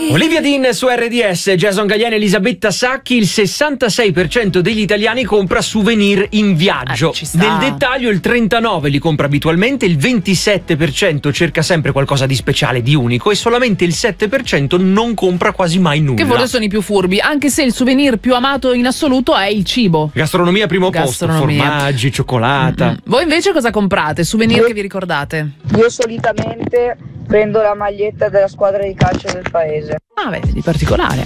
Olivia Dean su RDS, Jason Galliani, Elisabetta Sacchi. Il 66% degli italiani compra souvenir in viaggio. Ci sta. Nel dettaglio il 39% li compra abitualmente, il 27% cerca sempre qualcosa di speciale, di unico, e solamente il 7% non compra quasi mai nulla. Che forse sono i più furbi, anche se il souvenir più amato in assoluto è il cibo. Gastronomia primo posto, formaggi, cioccolata. Voi invece cosa comprate? Souvenir che vi ricordate? Io solitamente prendo la maglietta della squadra di calcio del paese. Ah, beh, di particolare.